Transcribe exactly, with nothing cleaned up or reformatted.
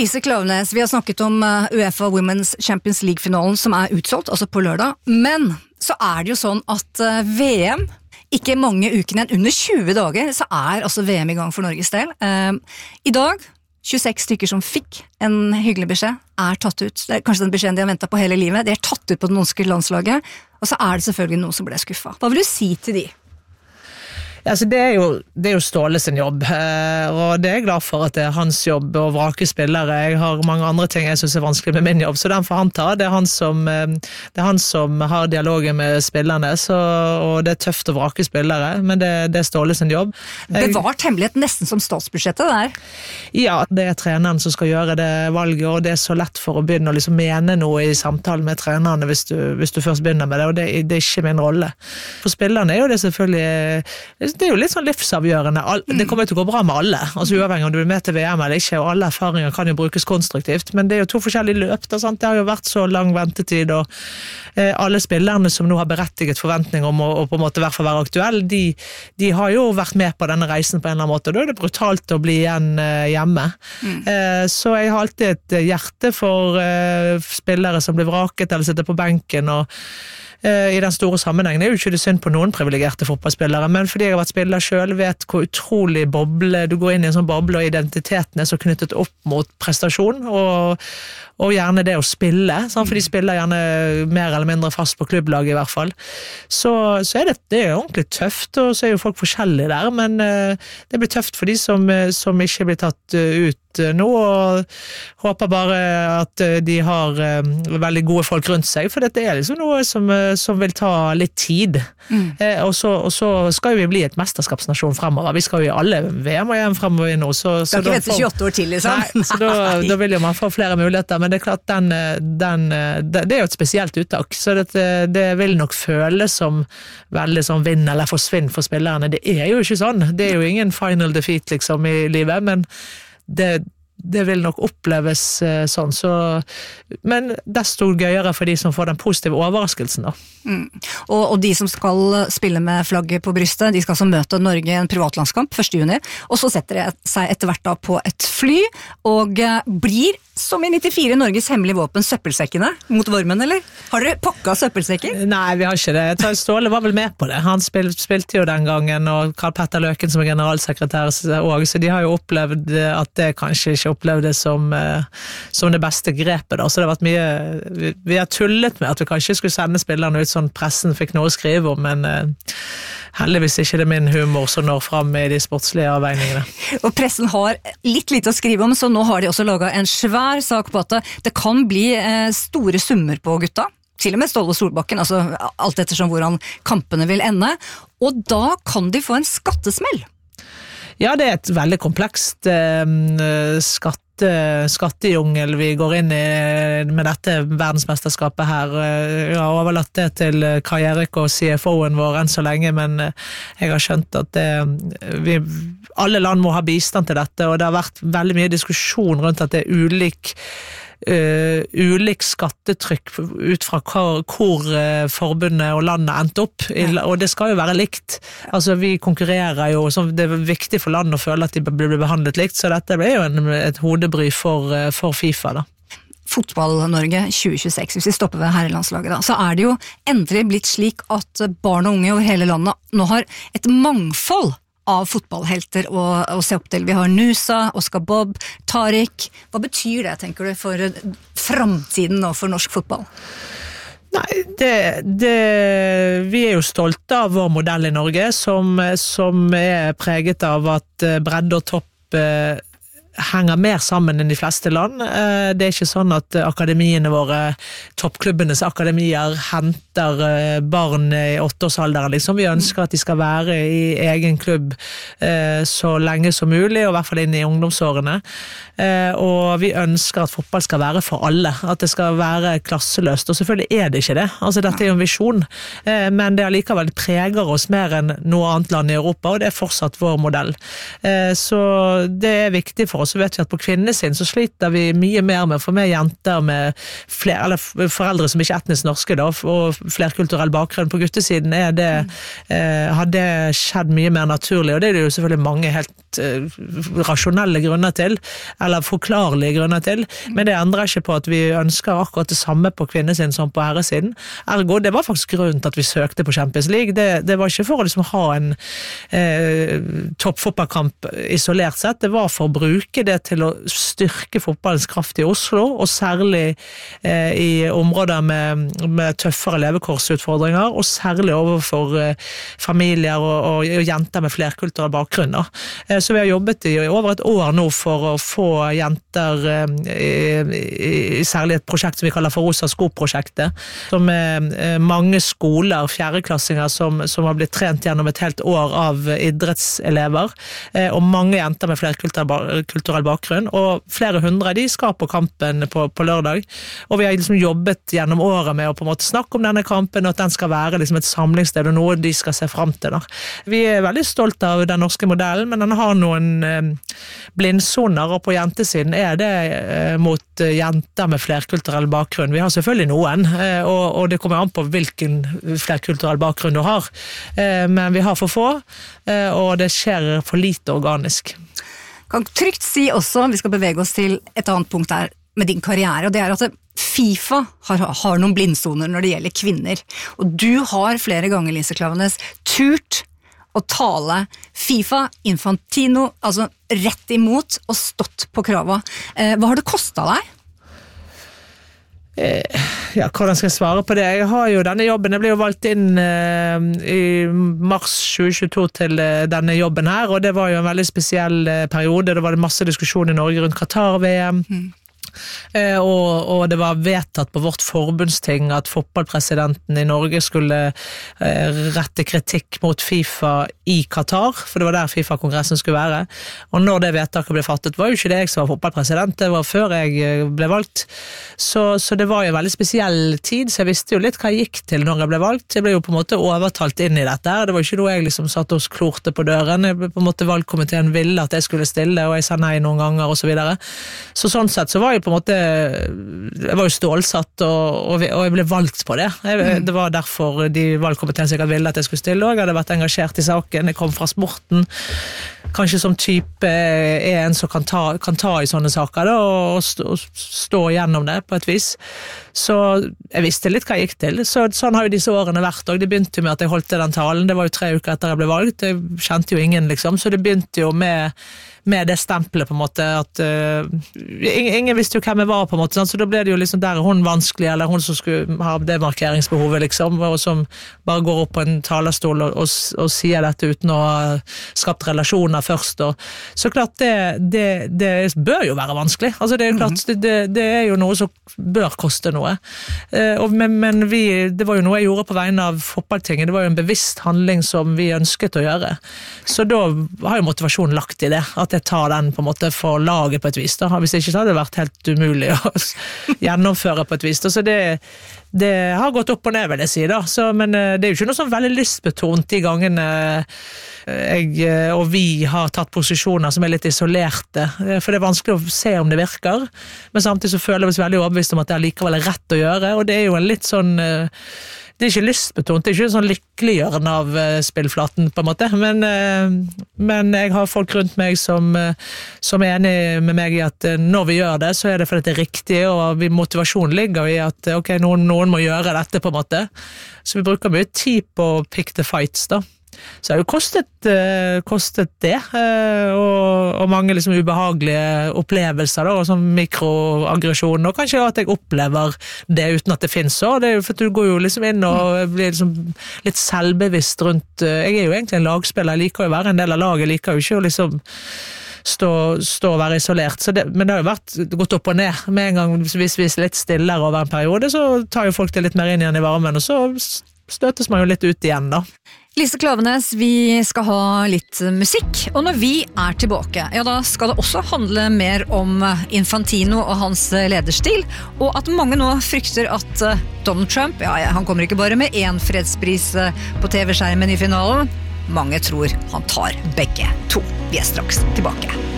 Lise Klaveness, vi har snakket om UEFA Women's Champions League-finalen som er utsolgt, altså på lørdag, men så er det jo sånn at V M, ikke mange ukene igjen, under tjue dager, så er altså V M i gang for Norges del. I dag, tjueseks stykker som fikk en hyggelig beskjed, er tatt ut. Det er kanskje den beskjeden de har ventet på hele livet. De er tatt ut på det norske landslaget, og så er det selvfølgelig noen som ble skuffet. Hva vil du si til de? Ja, altså det, er jo, det er jo Ståle sin jobb, og det er jeg glad for at det er hans jobb å vrake spillere. Jeg har mange andre ting jeg synes er vanskelig med min jobb, så den får han ta. Det er han som, det er han som har dialogen med spillerne, så, og det er tøft å vrake spillere, men det, det er Ståle sin jobb. Bevart hemmelighet nesten som statsbudsjettet der. Ja, det er treneren som skal gjøre det valget, og det er så lett for å begynne å liksom mene noe i samtalen med trenerne hvis du, hvis du først begynner med det, og det, det er ikke min rolle. For spillerne er jo det selvfølgelig det er jo litt sånn livsavgjørende. Det kommer til å gå bra med alle, altså uavhengig om du er med til V M eller ikke, og alle erfaringer kan jo brukes konstruktivt, men det er jo to forskjellige løp, da, sant? Det har jo vært så lang ventetid, og eh, alle spillerne som nå har berettiget forventning om å, å på en måte hvert fall være aktuell, de, de har jo vært med på denne reisen på en eller annen måte, og da er det brutalt å bli igjen eh, hjemme. Mm. Eh, så jeg har alltid et hjerte for eh, spillere som blir vraket eller sitter på benken, og i den store sammenhengen er jo ikke det synd på noen privilegerte fotballspillere, men fordi jeg har vært spiller selv, vet hvor utrolig boble, du går inn i en sånn boble, og identiteten er så knyttet opp mot prestasjon, og, og gjerne det å spille, sant? For de spiller gjerne mer eller mindre fast på klubblaget i hvert fall. Så, så er det, det er ordentlig tøft, og så er jo folk forskjellige der, men uh, det blir tøft for de som, som ikke blir tatt uh, ut nå, og håper bare at de har um, veldig gode folk rundt seg, for dette er liksom noe som, som vil ta litt tid. Mm. Eh, og, så, og så skal vi bli et mesterskapsnasjon fremover. Vi skal jo i alle V M og E M fremover nå. Så, så det er ikke tjueåtte år til, liksom. Nei, så da, da vil jo man få flere muligheter, men det er klart, den, den, det, det er jo et spesielt uttak, så det, det vil nok føles som veldig sånn vinn eller forsvinn for spillerne. Det er jo ikke sånn. Det er jo ingen final defeat liksom i livet, men det, det vil nok oppleves eh, sånn, så, men desto gøyere for de som får den positive overraskelsen da. Mm. Og, og de som skal spille med flagget på brystet, de skal så møte Norge i en privatlandskamp første juni, og så setter de seg etter hvert da på et fly, og eh, blir som i nittifire Norges hemmelige våpen søppelsekkene mot vormen, eller? Har dere pakka søppelsekker? Nei, vi har ikke det. Ståle var vel med på det. Han spil, spilte jo den gangen, og Karl Petter Løken som er generalsekretær også, så de har jo opplevd at det kanskje ikke opplevde som, som det beste grepet da. Så det har vært mye, vi, vi har tullet med at vi kanskje skulle sende spillerne ut sånn pressen fikk noe å skrive om, men uh, heldigvis ikke det min humor som når frem i de sportslige avveiningene. Og pressen har litt lite å skrive om, så nå har de også laget en svær sak på at det kan bli eh, store summer på gutta, til og med Ståle Solbakken, altså alt ettersom hvordan kampene vil ende, og da kan de få en skattesmell. Ja, det er et veldig komplekst eh, skatte skattejungel vi går inn i med dette verdensmesterskapet her. Jeg har overlatt det til Kai Erik og C F O-en vår enn så lenge, men jeg har skjønt at det, vi, alle land må ha bistand til dette, og det har vært veldig mye diskusjon rundt at det er ulik Uh, ulik skattetrykk ut fra hvor, hvor uh, forbundet og landet endte opp, I, og det skal jo være likt. Altså vi konkurrerer jo, så det er viktig for landet å føle at de blir behandlet likt, så dette blir jo en, et hodebry for, uh, for FIFA da. Fotball-Norge tjue tjueseks, hvis vi stopper ved herrelandslaget da, så er det jo endelig blitt slik at barn og unge over hele landet nå har et mangfold av fotballhelter å, å se opp til. Vi har Nusa, Oscar Bob, Tariq. Hva betyr det, tenker du, for fremtiden nå for norsk fotball? Nei, det, det, vi er jo stolte av vår modell i Norge, som, som er preget av at bredde og topp eh, henger mer sammen enn de fleste land. Det er ikke sånn at akademiene våre, toppklubbenes akademier, henter barn i åtteårsalderen. Liksom. Vi ønsker at de skal være i egen klubb så lenge som mulig, og i hvert fall inn i ungdomsårene. Og vi ønsker at fotball skal være for alle, at det skal være klasseløst, og selvfølgelig er det ikke det. Altså, dette er jo en visjon, men det allikevel preger oss mer enn noe annet land i Europa, og det er fortsatt vår modell. Så det er viktig for og så vet vi at på kvinnesiden så sliter vi mye mer med å få med jenter med flere, eller foreldre som ikke er etnisk norske da, og flerkulturell bakgrunn. På guttesiden er det, mm. eh, har det skjedd mye mer naturlig, og det er det jo selvfølgelig mange helt eh, rasjonelle grunner til, eller forklarlige grunner til, mm. men det endrer ikke på at vi ønsker akkurat det samme på kvinnesiden som på herresiden. Ergo, det var faktisk grunnen til at vi søkte på Champions League. Det, det var ikke for å liksom ha en eh, toppfotballkamp isolert sett, det var for å bruke det til å styrke fotballens kraft i Oslo, og særlig eh, i områder med, med tøffere levekårsutfordringer, og særlig overfor eh, familier og, og, og jenter med flerkulturell bakgrunn. Eh, så vi har jobbet i over et år nå for å få jenter eh, i, i særlig et prosjekt som vi kaller for Rosa Sko-prosjektet, som er eh, mange skoler, fjerdeklassinger som, som har blitt trent gjennom et helt år av idrettselever, eh, og mange jenter med flerkulturell bakgrunn, og flere hundre av de skal på kampen på, på lørdag, og vi har liksom jobbet gjennom året med å på en måte snakke om denne kampen, og at den skal være liksom et samlingssted, og noe de skal se frem til. Da. Vi er veldig stolte av den norske modellen, men den har noen eh, blindsoner, og på jentesiden er det eh, mot jenter med flerkulturell bakgrunn. Vi har selvfølgelig noen, eh, og, og det kommer an på hvilken flerkulturell bakgrunn du har, eh, men vi har for få, eh, og det skjer for lite organisk. Kan trygt si også, vi skal bevege oss til et annet punkt der med din karriere, og det er at FIFA har, har noen blindsoner når det gjelder kvinner. Og du har flere ganger, Lise Klaveness, turt å tale FIFA, Infantino, altså rett imot og stått på krava. Eh, hva har det kostet deg? Ja, hvordan skal jeg svare på det? Jeg har jo denne jobben, jeg ble jo valgt inn uh, i mars tjue tjueto til uh, denne jobben her, og det var jo en veldig spesiell uh, periode. Det var det masse diskusjon i Norge rundt Qatar-V M. Mm. Eh, og, og det var vedtatt på vårt forbundsting at fotballpresidenten i Norge skulle eh, rette kritikk mot FIFA i Qatar, for det var der FIFA-kongressen skulle være. Og når det vedtaket ble fattet, var jo ikke det jeg som var fotballpresident, det var før jeg ble valgt. Så, så det var jo en veldig spesiell tid, så jeg visste jo litt hva jeg gikk til når jeg ble valgt. Jeg ble jo på en måte overtalt inn i dette. Det var ikke noe jeg liksom satt og klorte på døren. Jeg, på en måte valgkomiteen ville at jeg skulle stille, og jeg sa nei noen ganger og så videre. Så sånn sett så var jeg på en måte, jeg var jo stålsatt og, og jeg ble valgt på det. Jeg, det var derfor de valgkomiteen sikkert ville at jeg skulle stille, og jeg hadde vært engasjert i saken. Jeg kom fra sporten, kanskje som type er en som kan ta, kan ta i sånne saker da, og, stå, og stå gjennom det på et vis. Så jeg visste litt hva jeg gikk til. Så, sånn har jo disse årene vært, og det begynte jo med at jeg holdt den talen. Det var jo tre uker etter jeg ble valgt. Jeg kjente jo ingen, liksom, så det begynte jo med med det stempelet på en måte, at uh, ingen, ingen visste jo hvem jeg var på en måte, sånn, så da ble det jo liksom der er hun vanskelig, eller hun som skulle ha det markeringsbehovet liksom, og som bare går opp på en talerstol og, og, og sier dette uten å ha skapt relasjoner først, og så klart det, det, det bør jo være vanskelig, altså det er jo klart, det, det, det er jo noe som bør koste noe, uh, og, men, men vi, det var jo noe jeg gjorde på vegne av fotballtinget, det var jo en bevisst handling som vi ønsket å gjøre, så da har jo motivasjonen lagt i det, at jeg tar den på en måte for laget på et vis da. Hvis ikke så hadde det vært helt umulig å gjennomføre på et vis da. Så det, det har gått opp og ned vil jeg si da, så, men det er jo ikke noe sånn veldig lystbetont de gangene jeg og vi har tatt posisjoner som er litt isolerte, for det er vanskelig å se om det virker, men samtidig så føler vi oss veldig overbevist om at det likevel er rett å gjøre, og det er jo en litt sånn det er ikke lystbetont, det er ikke en sånn lykkeliggjørende av spillflaten på en måte, men, men jeg har folk rundt meg som, som er enig med meg i at når vi gjør det, så er det fordi det er riktig, og motivasjonen ligger i at ok, noen, noen må gjøre dette på en måte, så vi bruker mye tid på å pick the fights da. Så det har jo kostet, uh, kostet det, uh, og, og mange liksom ubehagelige opplevelser, da, og sånn mikroaggresjon, og kanskje at jeg opplever det uten at det finnes så, det er jo for at du går jo liksom inn og blir liksom litt selvbevisst rundt, uh, jeg er jo egentlig en lagspiller, jeg liker jo å være en del av laget, jeg liker jo ikke å liksom stå, stå og være isolert, så det, men det har jo vært gått opp og ned, med en gang hvis vi er litt stillere over en periode, så tar jo folk det litt mer inn igjen i varmen, og så støtes man jo litt ut igjen da. Lise Klaveness, vi skal ha litt musikk, og når vi er tilbake, ja da skal det også handle mer om Infantino og hans lederstil, og at mange nå frykter at Donald Trump, ja, han kommer ikke bare med en fredspris på T V-skjermen i finalen, mange tror han tar begge to. Vi er straks tilbake.